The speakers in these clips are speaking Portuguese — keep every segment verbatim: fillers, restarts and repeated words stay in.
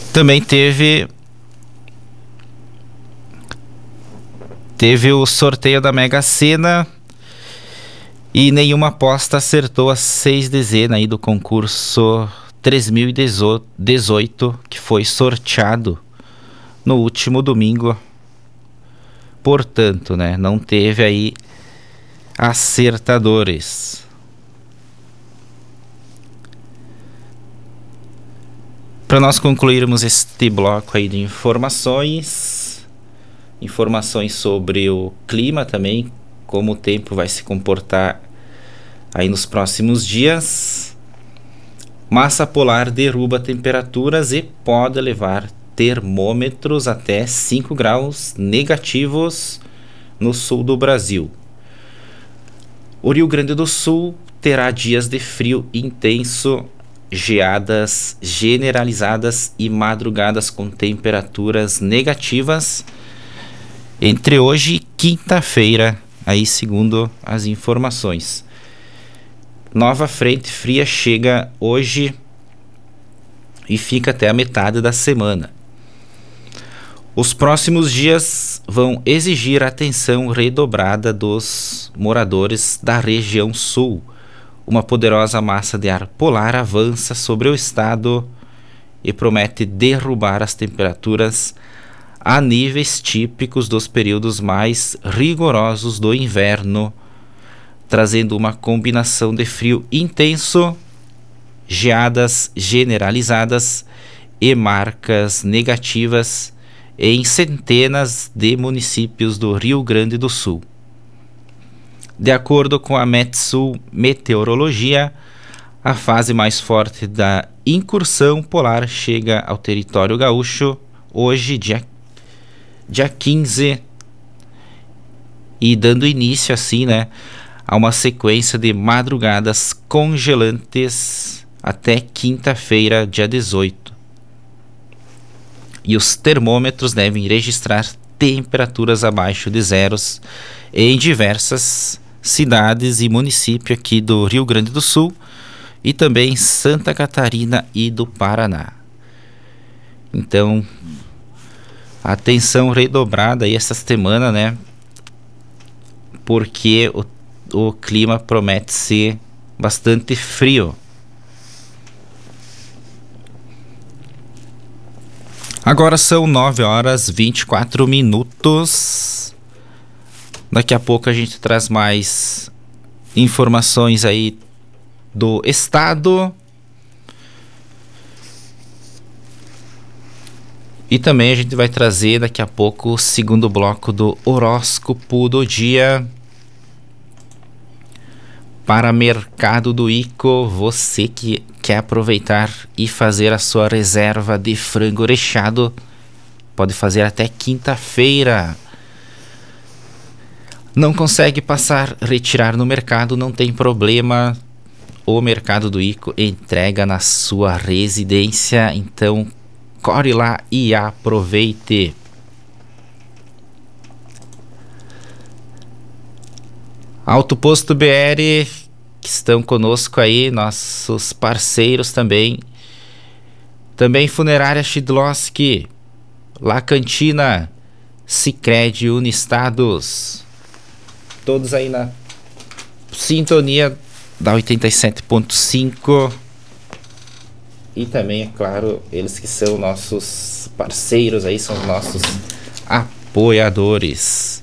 Também teve teve o sorteio da Mega Sena e nenhuma aposta acertou as seis dezenas aí do concurso três mil e dezoito, que foi sorteado no último domingo. Portanto, né, não teve aí acertadores. Para nós concluirmos este bloco aí de informações, informações sobre o clima também, como o tempo vai se comportar aí nos próximos dias. Massa polar derruba temperaturas e pode levar termômetros até cinco graus negativos no sul do Brasil. O Rio Grande do Sul terá dias de frio intenso, geadas generalizadas e madrugadas com temperaturas negativas entre hoje e quinta-feira, aí segundo as informações. Nova frente fria chega hoje e fica até a metade da semana. Os próximos dias vão exigir atenção redobrada dos moradores da região sul. Uma poderosa massa de ar polar avança sobre o estado e promete derrubar as temperaturas a níveis típicos dos períodos mais rigorosos do inverno, trazendo uma combinação de frio intenso, geadas generalizadas e marcas negativas em centenas de municípios do Rio Grande do Sul. De acordo com a Metsul Meteorologia, a fase mais forte da incursão polar chega ao território gaúcho hoje, dia, dia quinze, e dando início assim, né, a uma sequência de madrugadas congelantes até quinta-feira, dia dezoito. E os termômetros devem registrar temperaturas abaixo de zeros em diversas cidades e municípios aqui do Rio Grande do Sul e também Santa Catarina e do Paraná. Então, atenção redobrada aí essa semana, né? Porque o, o clima promete ser bastante frio. Agora são nove horas e vinte e quatro minutos. Daqui a pouco a gente traz mais informações aí do estado. E também a gente vai trazer daqui a pouco o segundo bloco do horóscopo do dia. Para mercado do Ico, você que quer aproveitar e fazer a sua reserva de frango recheado, pode fazer até quinta-feira. Não consegue passar, retirar no mercado, não tem problema. O Mercado do Ico entrega na sua residência, então corre lá e aproveite. Auto Posto B R, que estão conosco aí, nossos parceiros também. Também Funerária Shidlowski, La Cantina, Sicredi Unistados. Todos aí na sintonia da oitenta e sete ponto cinco. E também, é claro, eles que são nossos parceiros aí, são nossos apoiadores.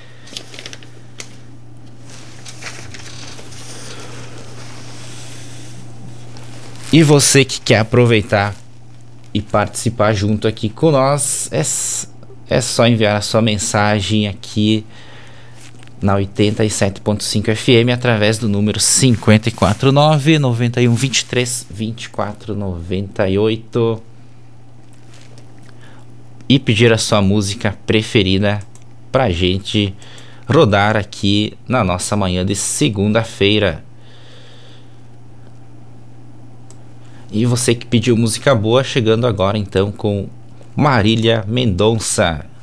E você que quer aproveitar e participar junto aqui com nós, é, é só enviar a sua mensagem aqui na oitenta e sete ponto cinco F M através do número cinco quatro nove, nove um dois três, vinte e quatro noventa e oito e pedir a sua música preferida pra gente rodar aqui na nossa manhã de segunda-feira. E você que pediu música boa, chegando agora então com Marília Mendonça.